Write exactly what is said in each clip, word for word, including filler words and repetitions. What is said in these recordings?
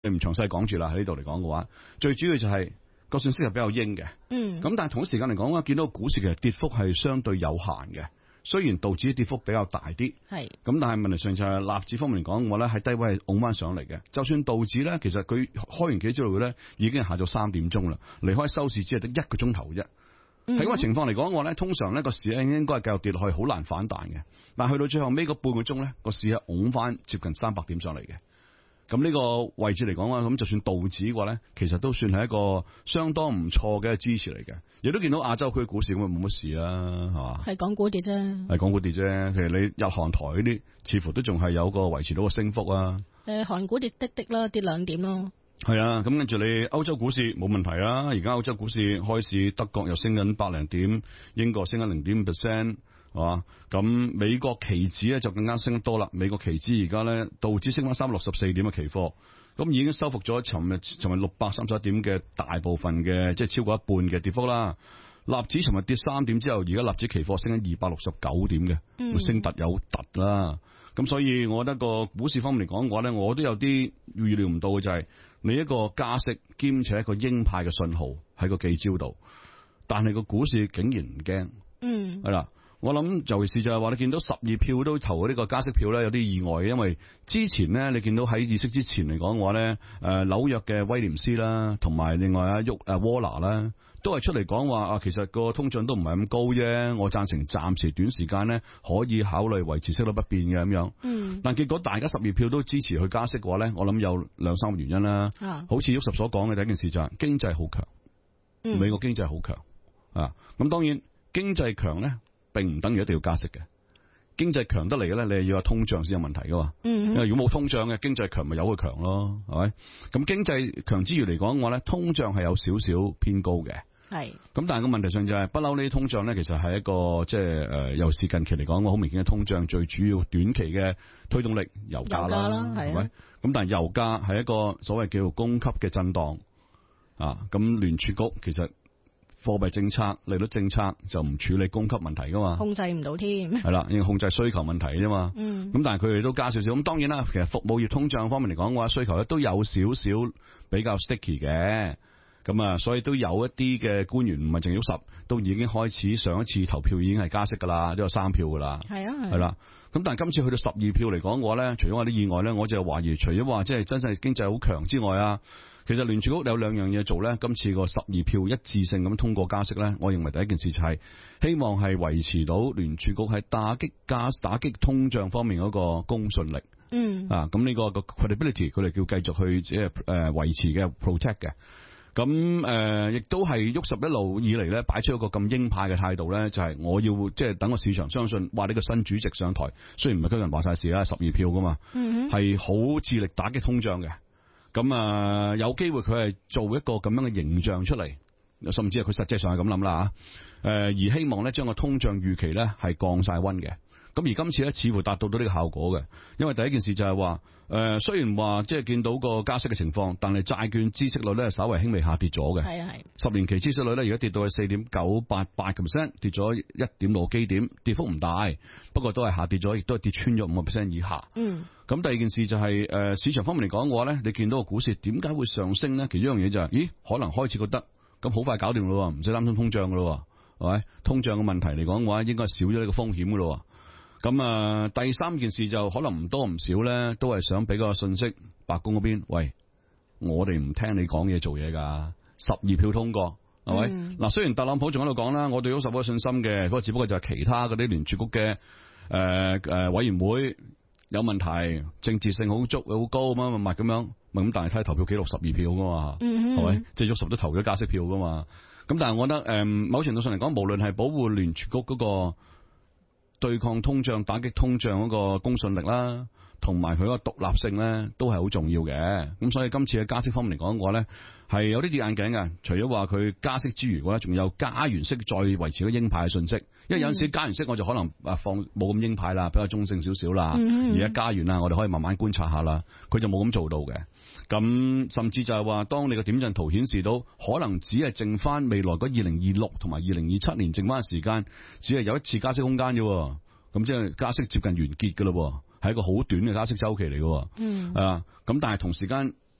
你唔詳細講住啦，喺呢度嚟講嘅話，最主要就係個信息係比較鷹嘅。 嗯。 咁但係同一時間嚟講，我見到股市其實跌幅係相對有限嘅。雖然道指跌幅比較大啲，係咁，但係問題上就係納指方面嚟講，我咧喺低位係拱翻上嚟嘅。就算道指咧，其實佢開完幾朝會咧，已經係下晝三點鐘啦，離開收市只係得一個鐘頭啫。喺咁嘅情況嚟講，我咧通常呢個市咧應該係繼續跌落去，好難反彈嘅。但係去到最後尾嗰半個鐘咧，個市係拱翻接近三百點上嚟嘅。咁呢個位置嚟講啊，咁就算道指嘅話咧，其實都算係一個相當唔錯嘅支持嚟嘅。亦都見到亞洲區股市咁啊，冇乜事啦，係嘛？ 係港股跌啫， 係港股跌啫。其實你日韓台嗰啲，似乎都仲係有個維持到個升幅啊。 誒，韓股跌滴滴啦，跌兩點咯。 係啊，咁跟住你歐洲股市冇問題啦。而家歐洲股市開市，德國又升緊百零點，英國升緊零點五 percent。係嘛？咁美國期指咧就更加升得多啦。美國期指而家咧道指升翻三百六十四點嘅期貨，咁已經收復咗尋日尋日六百三十一點嘅大部分嘅，即係超過一半嘅跌幅啦。納指尋日跌三點之後，而家納指期貨升緊二百六十九點嘅，嗯、升突有突啦。咁所以我覺得個股市方面嚟講嘅話咧，我都有啲預料唔到嘅就係你一個加息兼且一個鷹派嘅信號喺個記招度，但係個股市竟然唔驚，嗯，係啦。我諗尤其是就係話你見到十二票都投呢個加息票咧，有啲意外嘅，因為之前咧你見到喺議息之前嚟講嘅話咧，誒紐約嘅威廉斯啦，同埋另外阿沃誒沃拿啦，都係出嚟講話啊，其實個通脹都唔係咁高啫，我贊成暫時短時間咧可以考慮維持息率不變嘅咁樣。嗯。但結果大家十二票都支持去加息嘅話咧，我諗有兩三個原因啦。啊。好似沃什所講嘅第一件事就係經濟好強，嗯、美國經濟好強啊。咁當然經濟強咧，並唔等於一定要加息嘅，經濟強得嚟嘅咧，你係要有通脹先有問題噶嘛。嗯，因為如果冇通脹嘅經濟強，咪由佢強咯，係咪？咁經濟強之餘嚟講嘅話咧，通脹係有少少偏高嘅。係。咁但係個問題上就係、是，不嬲呢啲通脹咧，其實係一個即係誒，尤其是近期嚟講，好明顯嘅通脹最主要短期嘅推動力油價啦，係咪？咁但係油價係一個所謂叫做供給嘅震盪啊。咁聯儲局其實。貨幣政策、利率政策就唔處理供給問題噶嘛，控制唔到添。係啦，要控制需求問題啫嘛。嗯。咁但係佢哋都加少少。咁當然啦，其實服務業通脹方面嚟講嘅話，需求咧都有少少比較 sticky 嘅。咁啊，所以都有一啲嘅官員唔係淨係喐十，都已經開始上一次投票已經係加息噶啦，都有三票噶啦。係啊。係啦。咁但係今次去到十二票嚟講嘅話咧，除咗我啲意外咧，我就懷疑除咗話即係真係經濟好強之外啊。其實聯儲局有兩樣嘢做咧，今次個十二票一致性咁通過加息咧，我認為第一件事就係希望係維持到聯儲局喺打擊加打擊通脹方面嗰個公信力。嗯。啊，咁呢個個 credibility 佢哋叫繼續去即係誒維持嘅 protect 嘅。咁誒亦都係喐十一路以嚟咧，擺出一個咁鷹派嘅態度咧，就係、是、我要即係等個市場相信，話呢個新主席上台，雖然唔係佢人話晒事啦，十二票噶嘛，係好、嗯、致力打擊通脹嘅。咁啊、呃，有機會佢係做一個咁樣嘅形象出嚟，甚至係佢實際上係咁諗啦嚇。誒，而希望咧將個通脹預期咧係降晒溫嘅。咁而今次咧似乎達到到呢個效果嘅，因為第一件事就係話，誒、呃、雖然話即係見到個加息嘅情況，但係債券孳息率咧稍微輕微下跌咗嘅。係啊係。十年期孳息率咧而家跌到去四點九八八個 percent，跌咗一點六基點，跌幅唔大，不過都係下跌咗，亦都係跌穿咗五個 percent 以下。嗯。咁第二件事就係、是、誒、呃、市場方面嚟講嘅話咧，你見到個股市點解會上升咧？其中一樣嘢就係、是，咦可能開始覺得咁好快搞掂咯，唔使擔心通脹噶咯，係咪？通脹嘅問題嚟講嘅話，應該少咗呢個風險噶咯。咁啊，第三件事就可能唔多唔少咧，都係想俾個信息，白宮嗰邊，喂，我哋唔聽你講嘢做嘢噶，十二票通過，係咪？嗱、嗯，雖然特朗普仲喺度講啦，我對咗十個信心嘅，不過只不過就係其他嗰啲聯儲局嘅誒誒委員會有問題，政治性好足好高咁樣密咁樣，咪咁但係睇投票記錄十二票噶嘛，係咪？即係喐十都投咗加息票噶嘛，咁但係我覺得誒、呃，某程度上嚟講，無論係保護聯儲局嗰、嗰個。對抗通脹、打擊通脹嗰個公信力啦，同埋佢嗰個獨立性咧，都係好重要嘅。咁所以今次嘅加息方面嚟講嘅話咧，係有啲跌眼鏡嘅。除咗話佢加息之餘嘅話，仲有加完息再維持個鷹派嘅信息。因為有陣時加完息我就可能啊放冇咁鷹派啦，比較中性少少啦。而家加完啦，我哋可以慢慢觀察下啦。佢就冇咁做到嘅。咁甚至就係話，當你個點陣圖顯示到，可能只係剩翻未來嗰二零二六同埋二零二七年剩翻嘅時間，只係有一次加息空間啫。咁即係加息接近完結噶咯，係一個好短嘅加息周期嚟嘅。嗯。啊，咁但係同時間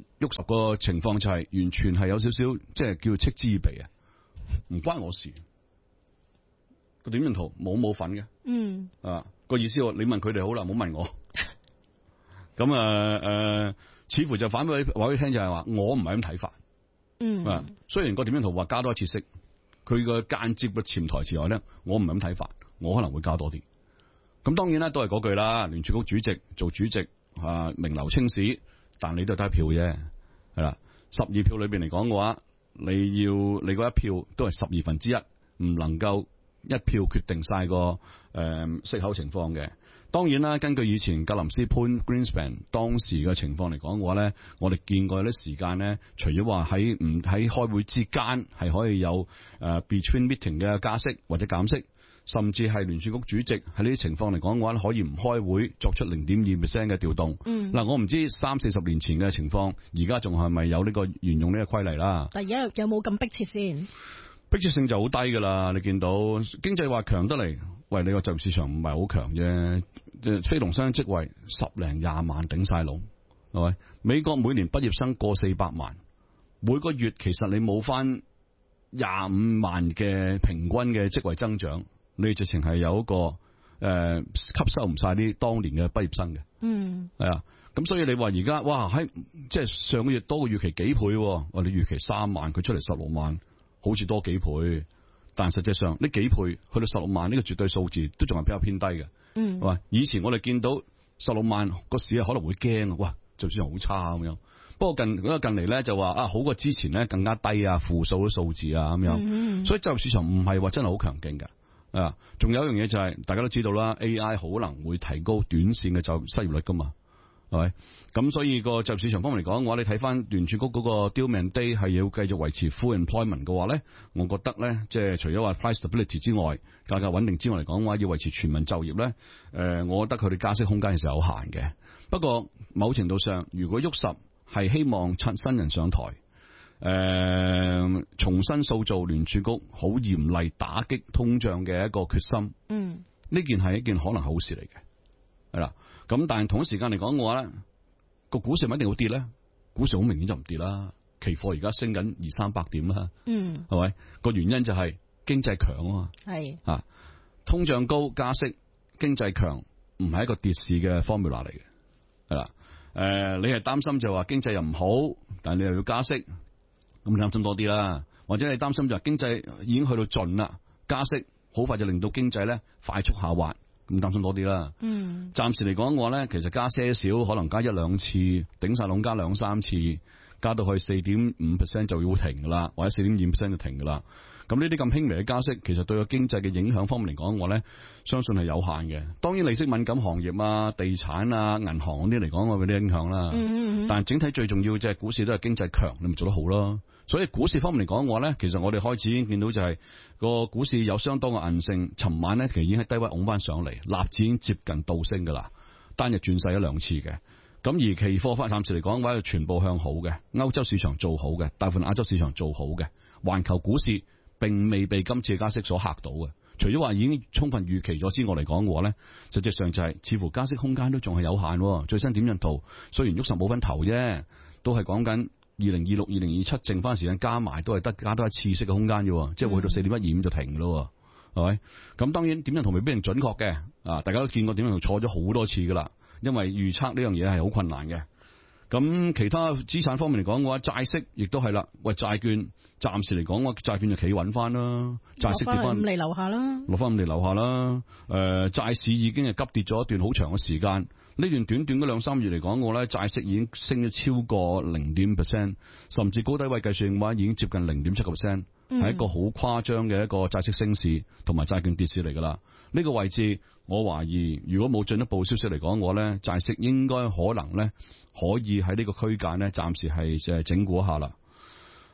喐十個情況就係完全係有少少即係叫嗤之以鼻啊，唔關我事。個點陣圖冇冇份嘅， 嗯啊個意思話你問佢哋好啦，唔好問我。咁啊誒，似乎就反俾話俾你聽就係話我唔係咁睇法。 嗯啊，雖然個點陣圖話加多一次息，佢個間接嘅潛台詞外咧，我唔係咁睇法，我可能會加多啲。咁當然啦，都係嗰句啦，聯儲局主席做主席啊，名留青史，但你都係得一票啫，係啦，十二票裏邊嚟講嘅話，你要你嗰一票都係十二分之一，唔能夠一票決定晒個誒、呃、息口情況嘅。當然啦，根據以前格林斯潘 Greenspan 當時嘅情況嚟講嘅話咧，我哋見過有啲時間咧，除咗話喺唔喺開會之間係可以有誒、呃、between meeting 嘅加息或者減息，甚至係聯儲局主席喺呢啲情況嚟講嘅話，可以唔開會作出零點二 percent 嘅調動。 嗯， 嗱，我唔知三四十年前嘅情況，而家仲係咪有呢個沿用呢個規例啦？ 但而家有冇咁迫切先？ 迫切性就好低噶啦，你見到經濟話強得嚟，喂，你個就業市場唔係好強啫，非農新職位十零廿萬頂晒籠，係咪？美國每年畢業生過四百萬，每個月其實你冇翻廿五萬嘅平均嘅職位增長，你直情係有一個誒、呃、吸收唔晒啲當年嘅畢業生嘅， 嗯， 係啊，咁所以你話而家哇喺即係上個月多過預期幾倍，我哋預期三萬，佢出嚟十六萬。好似多幾倍，但實際上呢幾倍去到十六萬呢個絕對數字都仲係比較偏低嘅。 嗯， 係嘛？以前我哋見到十六萬個市可能會驚，哇，就算好差咁樣。不過近嗰個近嚟咧就話啊，好過之前咧更加低啊，負數啲數字啊咁樣。 嗯嗯，所以就業市場唔係話真係好強勁嘅。啊，仲有一樣嘢就係、是、大家都知道啦 ，A I 可能會提高短線嘅就失業率噶嘛。係咪？咁所以個就業市場方面嚟講嘅話，你睇翻聯儲局嗰個 deal mandate 係要繼續維持 full employment 嘅話咧，我覺得咧，即係除咗話 price stability 之外，價格穩定之外嚟講嘅話，要維持全民就業咧，誒、呃，我覺得佢哋加息空間其實有限嘅。不過某程度上，如果喐十係希望趁新人上台，誒、呃，重新塑造聯儲局好嚴厲打擊通脹嘅一個決心， 嗯， 呢件係一件可能好事嚟嘅，係啦。咁但係同一時間嚟講嘅話咧，個股市咪一定會跌咧？股市好明顯就唔跌啦，期貨而家升緊二三百點啦， 嗯， 係咪？個原因就係經濟強啊嘛， 係啊，通脹高加息，經濟強唔係一個跌市嘅 formula 嚟嘅，係啦，誒、呃，你係擔心就話經濟又唔好，但係你又要加息，咁你擔心多啲啦，或者你擔心就係經濟已經去到盡啦，加息好快就令到經濟咧快速下滑。咁擔心多啲啦。嗯，暫時嚟講嘅話咧，其實加些少，可能加一兩次，頂晒籠加兩三次，加到去四點五 percent 就要停噶啦，或者四點二 percent 就停噶啦。咁呢啲咁輕微嘅加息，其實對個經濟嘅影響方面嚟講嘅話咧，相信係有限嘅。當然利息敏感行業啊、地產啊、銀行嗰啲嚟講，會有啲影響啦。嗯嗯，但係整體最重要就係股市都係經濟強，你咪做得好咯。所以股市方面嚟講嘅話咧，其實我哋開始已經見到就係、是、個股市有相當嘅韌性。尋晚咧其實已經喺低位拱翻上嚟，納指已經接近倒升噶啦，單日轉勢一兩次嘅。咁而期貨翻暫時嚟講嘅話，就全部向好嘅，歐洲市場做好嘅，大部分亞洲市場做好嘅，環球股市並未被今次嘅加息所嚇到嘅。除咗話已經充分預期咗之外嚟講嘅話咧，實際上就係、是、似乎加息空間都仲係有限。最新點陣圖雖然喐十冇分頭啫，都係講緊。二零二六、二零二七剩翻時間加埋都係得加多一次息嘅空間嘅，即係會去到四點一二五就停咯，係咪？咁當然點樣圖未必定準確嘅，啊，大家都見過點樣圖錯咗好多次噶啦，因為預測呢樣嘢係好困難嘅。咁其他資產方面嚟講嘅話，債息亦都係啦。喂，債券暫時嚟講，我債券就企穩翻啦，債息跌翻五厘樓下啦， 落翻五厘樓下啦。誒、呃，債市已經係急跌咗一段好長嘅時間。呢段短短嗰兩三月嚟講，我咧債息已經升咗超過零點 percent， 甚至高低位計算嘅話，已經接近零點七個 percent， 係一個好誇張嘅一個債息升市同埋債券跌市嚟噶啦。呢、這個位置我懷疑，如果冇進一步消息嚟講，我咧債息應該可能咧可以喺呢個區間咧暫時係誒整固一下啦。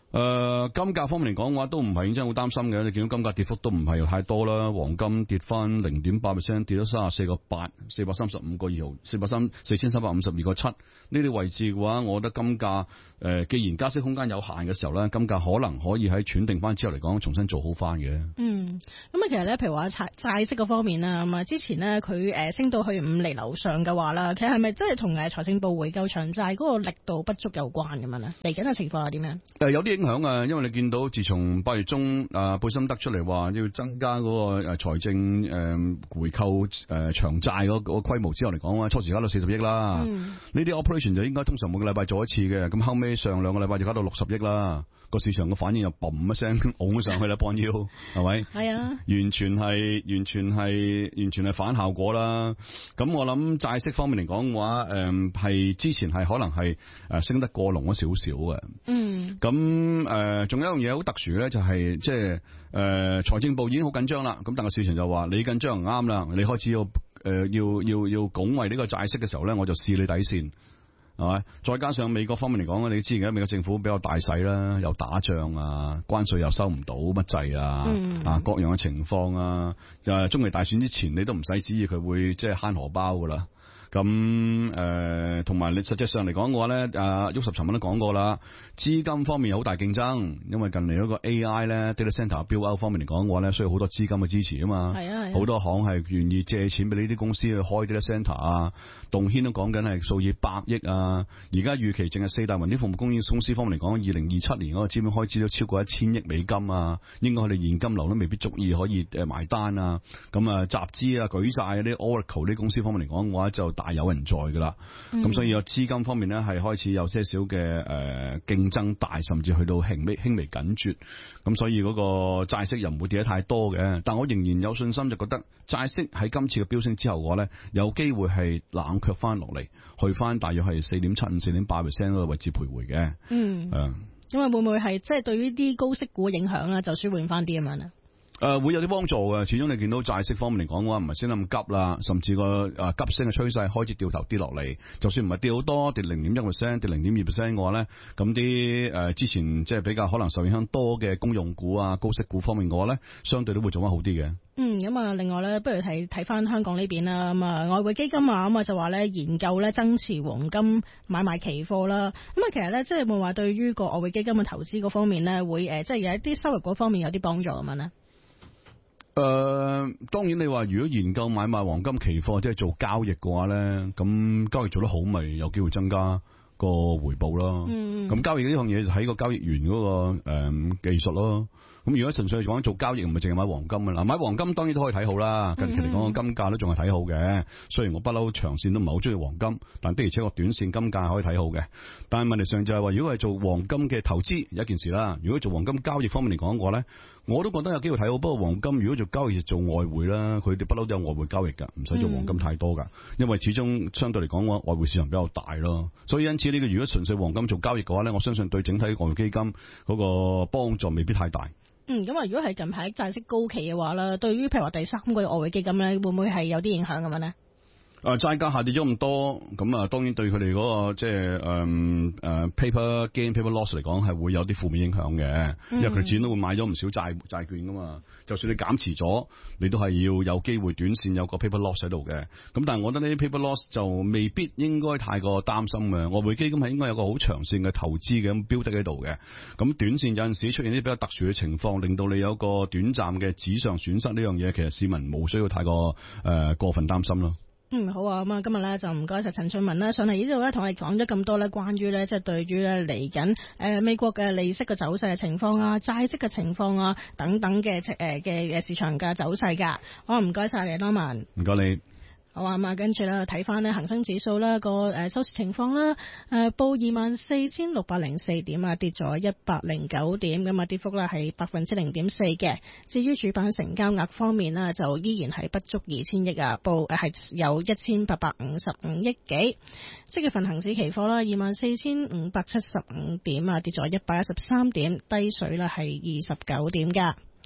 誒、呃，金價方面嚟講嘅話，都唔係認真好擔心嘅。你見到金價跌幅都唔係太多啦，黃金跌翻零點八 percent， 跌咗三十四個八，四百三十五個二毫，四百三四千三百五十二個七。呢啲位置嘅話，我覺得金價誒、呃，既然加息空間有限嘅時候咧，金價可能可以喺喘定翻之後嚟講，重新做好翻嘅。嗯， 咁啊，其實咧，譬如話債債息嗰方面啦，咁啊，之前咧佢誒升到去五厘樓上嘅話啦，其實係咪真係同誒財政部回購長債嗰個力度不足有關咁樣咧？嚟緊嘅情況係點樣？誒、 呃，有啲影響啊，因為你見到自從八月中啊，貝森德出嚟話要增加嗰個誒財政誒回購誒長債嗰個規模之後嚟講啊，初時加到四十億啦。呢啲、嗯、operation 就應該通常每個禮拜做一次嘅，咁後尾上兩個禮拜就加到六十億啦。個市場嘅反應又嘣一聲拱上去啦，幫腰係咪？係啊，完全係完全係完全係反效果啦。咁我諗債息方面嚟講嘅話，誒、呃、係之前係可能係誒升得過龍咗少少嘅。嗯。咁誒，仲、呃、有一樣嘢好特殊咧，就係即係誒財政部已經好緊張啦。咁但係市場就話你緊張唔啱啦，你開始要誒、呃、要要要拱衛呢個債息嘅時候咧，我就試你底線。係咪？再加上美國方面嚟講，你知而家美國政府比較大使啦，又打仗啊，關稅又收唔到乜滯啊，嗯、啊各樣嘅情況啊，就係中期大選之前，你都唔使指意佢會即係慳荷包噶啦。咁誒，同埋你實際上嚟講嘅話咧，阿沃什尋日都講過啦，資金方面有好大競爭，因為近嚟嗰個 A I 咧 data center build out 方面嚟講嘅話咧，需要好多資金嘅支持啊嘛。係啊，好多行係願意借錢俾呢啲公司去開 data center 啊，動軒都講緊係數以百億啊。而家預期淨係四大雲端服務供應公司方面嚟講，二零二七年嗰個資本開支都超過一千億美金啊，應該佢哋現金流都未必足以可以誒埋單啊。咁啊集資啊舉債啊啲 Oracle 啲公司方面嚟講嘅話就大有人在噶啦，咁、嗯、所以有資金方面咧係開始有些少嘅誒競爭大，甚至去到輕微輕微緊絀，咁所以嗰個債息又唔會跌得太多嘅，但我仍然有信心，就覺得債息喺今次嘅飆升之後嘅話咧，有機會係冷卻翻落嚟，去翻大約係四點七五、四點八 percent 嗰個位置徘徊嘅。嗯，誒， 因為會唔會係即係對於啲高息股嘅影響啊，就舒緩翻啲咁樣咧？ 誒、呃，會有啲幫助嘅。始終你見到債息方面嚟講嘅話，唔係升得咁急啦，甚至個誒急升嘅趨勢開始掉頭跌落嚟。就算唔係跌好多，跌零點一 percent， 跌零點二 percent 嘅話咧，咁啲誒之前即係比較可能受影響多嘅公用股啊、高息股方面嘅話咧，相對都會做得好啲嘅。 嗯，咁啊，另外咧，不如睇睇翻香港呢邊啦。咁啊，外匯基金啊，咁啊就話咧研究咧增持黃金買賣期貨啦。咁啊，其實咧即係會話對於個外匯基金嘅投資嗰方面咧，會誒即係有一啲收入嗰方面有啲幫助咁樣咧。 誒、呃，當然你話如果研究買賣黃金期貨，即係做交易嘅話咧，咁交易做得好，咪有機會增加個回報咯。嗯，咁交易呢樣嘢就睇個交易員嗰、那個誒、呃、技術咯。咁如果純粹講做交易，唔係淨係買黃金嘅啦。買黃金當然都可以睇好啦。近期嚟講，個金價都仲係睇好嘅。雖然我不嬲長線都唔係好中意黃金，但的而且確短線金價可以睇好嘅。但係問題上就係話，如果係做黃金嘅投資，有一件事啦。如果做黃金交易方面嚟講嘅話咧，我都覺得有機會睇好。不過黃金如果做交易做外匯啦，佢哋不嬲都有外匯交易㗎，唔使做黃金太多㗎。因為始終相對嚟講嘅話，外匯市場比較大咯。所以因此呢個如果純粹黃金做交易嘅話咧，我相信對整體外匯基金嗰個幫助未必太大。 嗯，咁啊，如果係近排債息高企嘅話啦，對於譬如話第三個外匯基金咧，會唔會係有啲影響咁樣咧？ 誒、呃，債價下跌咗咁多，咁啊，當然對佢哋嗰個即係誒誒 paper gain paper loss 嚟講係會有啲負面影響嘅，因為佢哋始終都會買咗唔少債債券噶嘛。就算你減持咗，你都係要有機會短線有個 paper loss 喺度嘅。咁但係我覺得呢啲 paper loss 就未必應該太過擔心嘅。外匯基金係應該有個好長線嘅投資嘅咁標的喺度嘅。咁短線有陣時出現啲比較特殊嘅情況，令到你有個短暫嘅紙上損失呢樣嘢，其實市民冇需要太過誒、呃、過分擔心咯。 嗯，好啊，咁啊，今日咧就唔該晒陳俊文啦，上嚟呢度咧同我哋講咗咁多咧，關於咧即係對於咧嚟緊誒美國嘅利息嘅走勢嘅情況啊，債息嘅情況啊等等嘅誒嘅嘅市場嘅走勢噶。好，唔該晒你，Norman。唔該你。好啊，咁啊，跟住咧睇翻咧恒生指數啦個誒收市情況啦，誒報二萬四千六百零四點啊，跌咗一百零九點，咁啊跌幅咧係百分之零點四嘅。至於主板成交額方面呢，就依然係不足二千億啊，報誒係有一千八百五十五億幾。即月份恒指期貨啦，二萬四千五百七十五點啊，跌咗一百一十三點，低水啦係二十九點噶。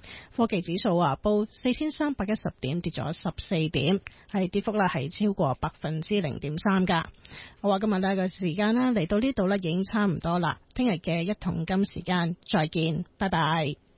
科技指數啊報四千三百一十點，跌咗十四點，係跌幅啦係超過百分之零點三噶。好啊，今日呢個時間啦嚟到呢度呢已經差唔多啦，聽日嘅一桶金時間再見，拜拜。